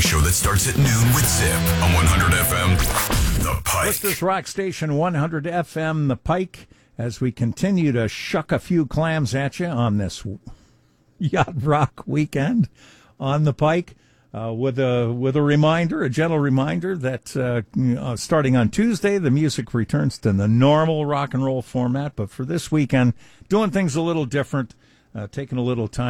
show that starts at noon with Zip on 100 FM, The Pike. This is Rock Station 100 FM, The Pike, as we continue to shuck a few clams at you on this Yacht Rock weekend on The Pike. With a reminder, a gentle reminder that starting on Tuesday, the music returns to the normal rock and roll format. But for this weekend, doing things a little different, taking a little time